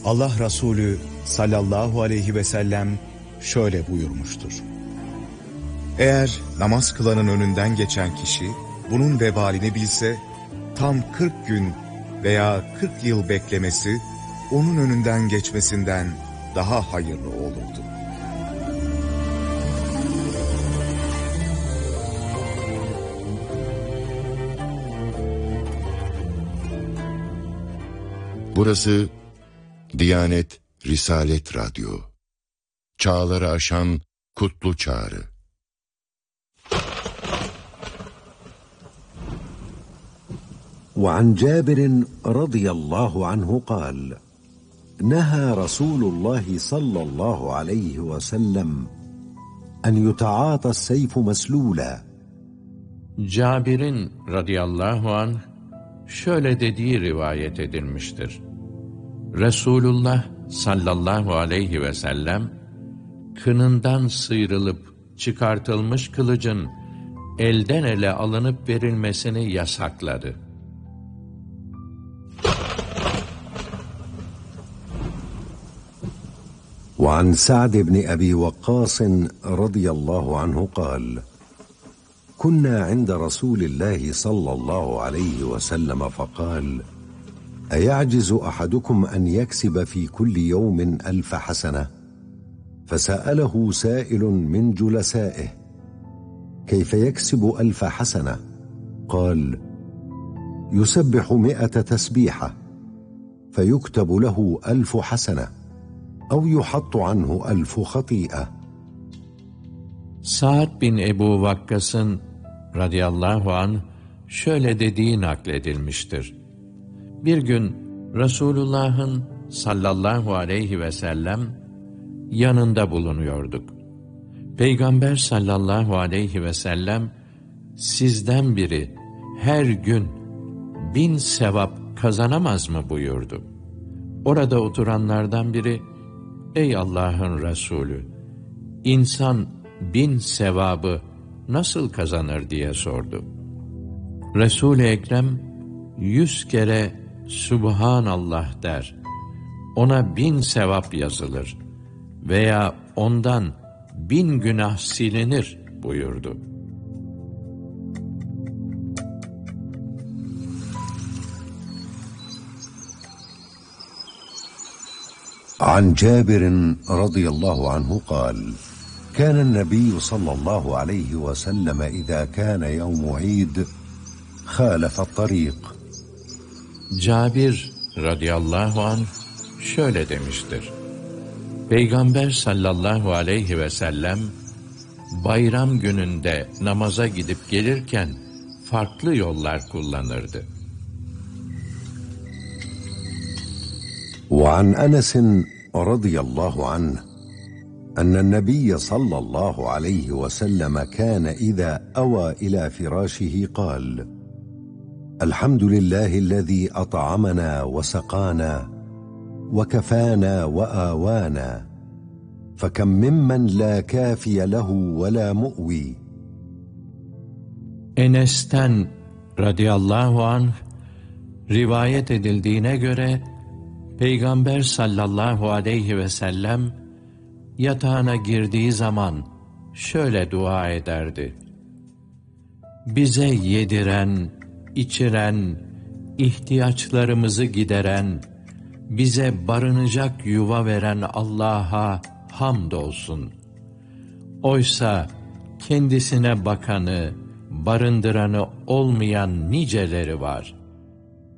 Allah Resulü sallallahu aleyhi ve sellem şöyle buyurmuştur. Eğer namaz kılanın önünden geçen kişi bunun vebalini bilse, tam 40 gün veya 40 yıl beklemesi onun önünden geçmesinden daha hayırlı olurdu. Burası Diyanet Risalet Radyo. Çağları aşan kutlu çağrı. وعن جابر رضي الله عنه قال نهى رسول الله صلى الله عليه وسلم أن يتعاطى السيف مسلولا. Cabir'in radıyallahu anh şöyle dediği rivayet edilmiştir. Resulullah sallallahu aleyhi ve sellem kınından sıyrılıp çıkartılmış kılıcın elden ele alınıp verilmesini yasakladı. وعن سعد بن أبي وقاص رضي الله عنه قال كنا عند رسول الله صلى الله عليه وسلم فقال أيعجز أحدكم أن يكسب في كل يوم 1000 حسنة؟ فسأله سائل من جلسائه كيف يكسب 1000 حسنة؟ قال يسبح 100 تسبيحة فيكتب له 1000 حسنة أو يحط عنه 1000 خطيئة. Sa'd bin Ebu Vakkas'ın radıyallahu anh şöyle dediği nakledilmiştir. Bir gün Resulullah'ın sallallahu aleyhi ve sellem yanında bulunuyorduk. Peygamber sallallahu aleyhi ve sellem sizden biri her gün 1000 sevap kazanamaz mı buyurdu. Orada oturanlardan biri ey Allah'ın Resulü, insan 1000 sevabı nasıl kazanır diye sordu. Resul-i Ekrem 100 kere Subhanallah der. Ona 1000 sevap yazılır veya ondan 1000 günah silinir buyurdu. عن جابر رضي الله عنه قال كان النبي صلى الله عليه وسلم إذا كان يوم عيد خالف الطريق. Cabir radıyallahu anh şöyle demiştir. Peygamber sallallahu aleyhi ve sellem bayram gününde namaza gidip gelirken farklı yollar kullanırdı. وعن أنس رضي الله عنه أن النبي صلى الله عليه وسلم كان إذا أوى إلى فراشه قال الحمد لله الذي أطعمنا وسقانا وكفانا وآوانا فكم ممن لا كافي له ولا مؤوي. Enes'ten radıyallahu anh rivayet edildiğine göre Peygamber sallallahu aleyhi ve sellem yatağına girdiği zaman şöyle dua ederdi. Bize yediren, içiren, ihtiyaçlarımızı gideren, bize barınacak yuva veren Allah'a hamdolsun. Oysa kendisine bakanı, barındıranı olmayan niceleri var.